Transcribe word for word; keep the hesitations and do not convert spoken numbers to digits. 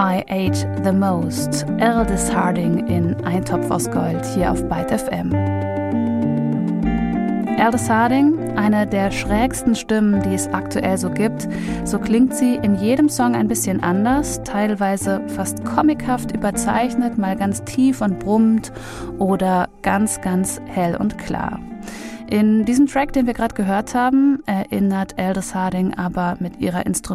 I Ate the Most. Aldous Harding in Ein Topf aus Gold hier auf Byte F M. Aldous Harding, eine der schrägsten Stimmen, die es aktuell so gibt. So klingt sie in jedem Song ein bisschen anders, teilweise fast comichaft überzeichnet, mal ganz tief und brummend oder ganz, ganz hell und klar. In diesem Track, den wir gerade gehört haben, erinnert Aldous Harding aber mit ihrer Instrumentation